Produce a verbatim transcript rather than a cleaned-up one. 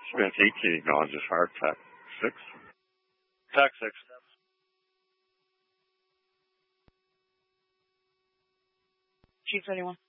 Smith E T acknowledges fire. Tac six. Tac six. Chief, anyone?